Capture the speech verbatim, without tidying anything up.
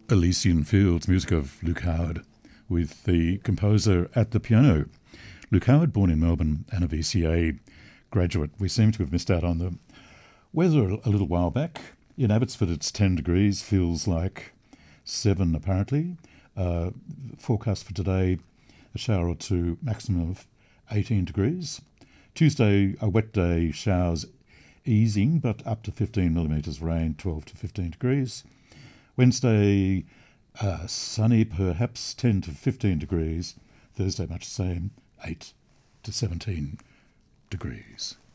Elysian Fields, music of Luke Howard, with the composer at the piano. Luke Howard, born in Melbourne and a V C A graduate. We seem to have missed out on the weather a little while back. In Abbotsford it's ten degrees, feels like seven apparently. Uh, forecast for today, a shower or two, maximum of eighteen degrees. Tuesday, a wet day, showers easing, but up to fifteen millimetres rain, twelve to fifteen degrees. Wednesday, uh, sunny, perhaps ten to fifteen degrees. Thursday, much the same, eight to seventeen degrees.